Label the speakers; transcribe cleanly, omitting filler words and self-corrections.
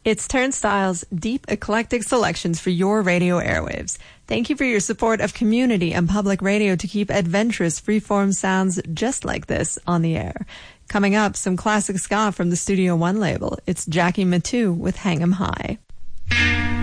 Speaker 1: It's Turnstile's deep, eclectic selections for your radio airwaves. Thank you for your support of community and public radio to keep adventurous freeform sounds just like this on the air. Coming up, some classic ska from the Studio One label. It's Jackie Matu with Hang 'em High.